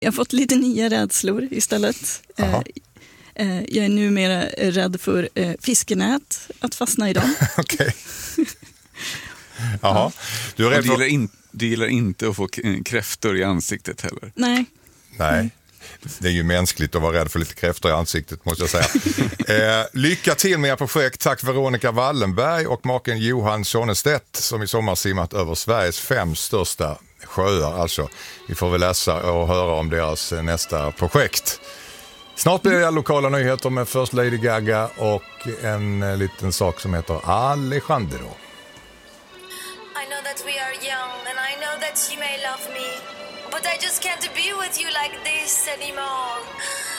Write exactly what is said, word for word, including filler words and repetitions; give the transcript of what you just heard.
Jag har fått lite nya rädslor istället. Eh, eh, jag är numera rädd för eh, fiskenät, att fastna i dem. Okej. Jaha. Du är rädd du, för... gillar in, du gillar inte att få kräftor i ansiktet heller? Nej. Nej. Det är ju mänskligt att vara rädd för lite kräftor i ansiktet, måste jag säga. eh, lycka till med era projekt. Tack Veronica Wallenberg och maken Johan Sonnestedt som i sommar simmat över Sveriges fem största sjöar. Alltså, vi får väl läsa och höra om deras nästa projekt. Snart blir det lokala nyheter med först Lady Gaga och en eh, liten sak som heter Alejandro. I know that we are young and I know that you may love me, but I just can't be with you like this anymore.